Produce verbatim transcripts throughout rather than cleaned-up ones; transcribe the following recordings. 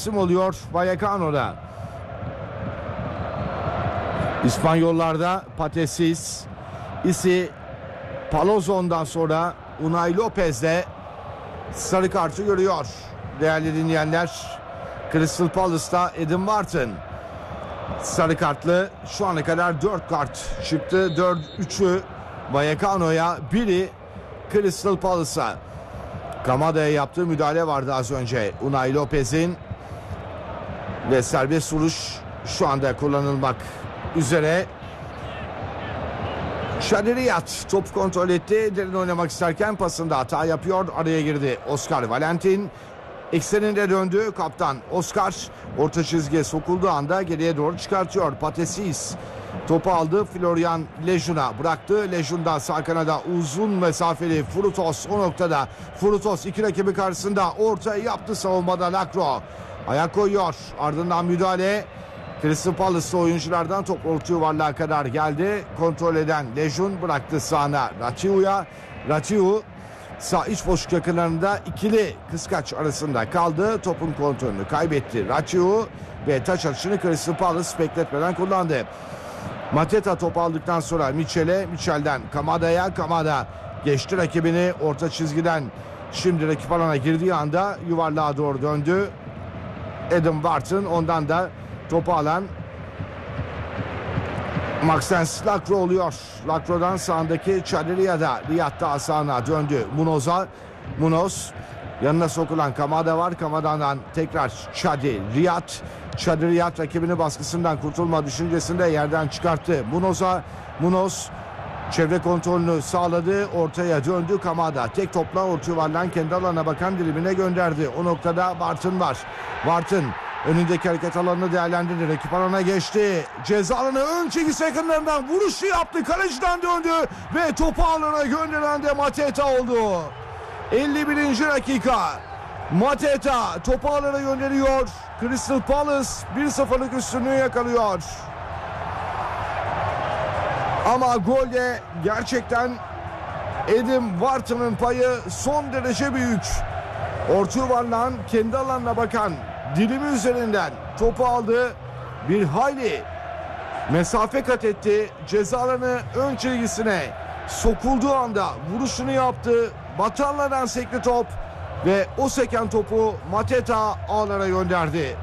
teslim oluyor Vallecano'da. İspanyollarda Patesis, Isi Palozon'dan sonra Unai Lopez de sarı kartı görüyor. Değerli dinleyenler, Crystal Palace'ta Adam Wharton sarı kartlı, şu ana kadar dört kart çıktı. dört üçü Vallecano'ya, biri Crystal Palace'a. Kamada'ya yaptığı müdahale vardı az önce Unai Lopez'in ve serbest vuruş şu anda kullanılmak üzere. Şadriyat top kontrol etti. Derin oynamak isterken pasında hata yapıyor. Araya girdi Oscar Valentin. Ekseninde döndü kaptan Oscar. Orta çizgiye sokulduğu anda geriye doğru çıkartıyor. Patesis topu aldı. Florian Lejun'a bıraktı. Lejun'da sağ kanada uzun mesafeli Frutos o noktada. Frutos iki rakibi karşısında ortaya yaptı savunmada. Lacro ayak koyuyor. Ardından müdahale. Crystal Palace'lı oyunculardan top orta yuvarlığa kadar geldi. Kontrol eden Lejun bıraktı sağına Raciu'ya. Raciu sağ iç boşluk yakınlarında ikili kıskaç arasında kaldı. Topun kontrolünü kaybetti Raciu ve taç atışını Crystal Palace bekletmeden kullandı. Mateta top aldıktan sonra Mitchell'e, Mitchell'den Kamada'ya, Kamada geçti rakibini orta çizgiden. Şimdi rakip alana girdiği anda yuvarlığa doğru döndü Adam Wharton, ondan da topu alan Maxence Lacro oluyor. Lacro'dan sağındaki Çadriya'da, Riyad'da sağına döndü Munoz'a. Munoz yanına sokulan Kamada var. Kamada'dan tekrar Çadi Riyad. Çadi Riyad rakibini baskısından kurtulma düşüncesinde yerden çıkarttı Munoz'a. Munoz çevre kontrolünü sağladı. Ortaya döndü Kamada. Tek topla orta yuvarlan kendi alanına bakan dilimine gönderdi. O noktada Wharton var. Wharton önündeki hareket alanını değerlendirdi. Rakip alana geçti. Ceza alanı ön çizgisi yakınlarından vuruşu yaptı. Kaleciden döndü ve topu alana gönderen de Mateta oldu. elli birinci dakika. Mateta topu alana gönderiyor. Crystal Palace bir sıfırlık üstünlüğü yakalıyor. Ama golde gerçekten Adam Wharton'ın payı son derece büyük. Orta yuvarlan kendi alanına bakan dilimi üzerinden topu aldı. Bir hayli mesafe kat etti. Ceza alanı ön çizgisine sokulduğu anda vuruşunu yaptı. Batanlardan sekti top ve o seken topu Mateta ağlara gönderdi.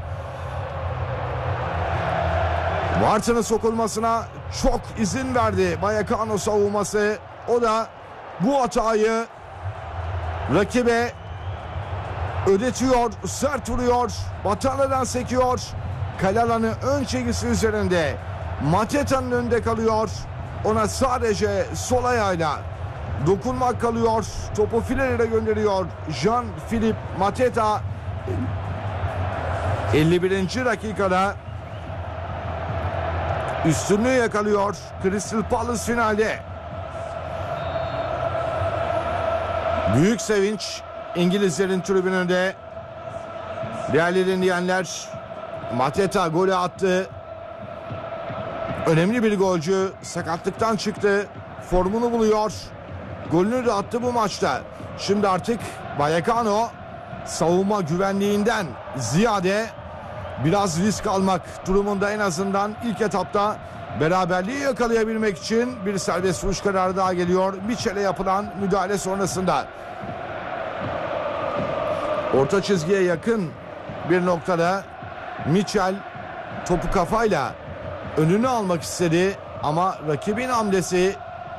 Wharton'ın sokulmasına çok izin verdi Vallecano savunması. O da bu hatayı rakibe ödetiyor, sert vuruyor, batarladan sekiyor. Kale alanı ön çizgisi üzerinde Mateta'nın önünde kalıyor. Ona sadece sol ayağıyla dokunmak kalıyor. Topu filelere gönderiyor Jean-Philippe Mateta. elli birinci dakikada üstünlüğü yakalıyor Crystal Palace finalde. Büyük sevinç İngilizlerin tribününde. Değerli dinleyenler, Mateta golü attı. Önemli bir golcü, sakatlıktan çıktı. Formunu buluyor. Golünü de attı bu maçta. Şimdi artık Vallecano savunma güvenliğinden ziyade biraz risk almak durumunda, en azından ilk etapta beraberliği yakalayabilmek için. Bir serbest vuruş kararı daha geliyor Mitchell'e yapılan müdahale sonrasında. Orta çizgiye yakın bir noktada Mitchell topu kafayla önünü almak istedi ama rakibin hamlesi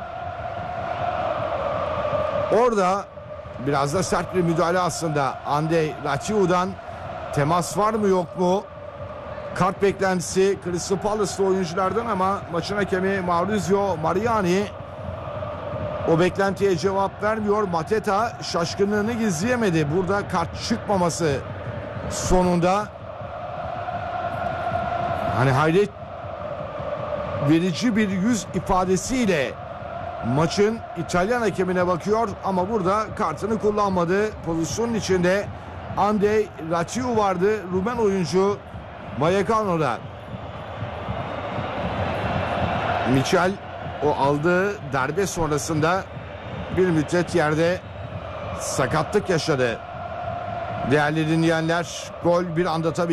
orada biraz da sert bir müdahale aslında. Andrei Raciu'dan temas var mı yok mu? Kart beklentisi Crystal Palace'lı oyunculardan ama maçın hakemi Maurizio Mariani o beklentiye cevap vermiyor. Mateta şaşkınlığını gizleyemedi burada kart çıkmaması sonunda. Hani hayret verici bir yüz ifadesiyle maçın İtalyan hakemine bakıyor ama burada kartını kullanmadı. Pozisyonun içinde Andrei Raciu vardı, Rumen oyuncu Vallecano'da. Mitchell o aldığı darbe sonrasında bir müddet yerde sakatlık yaşadı. Değerli dinleyenler, gol bir anda tabii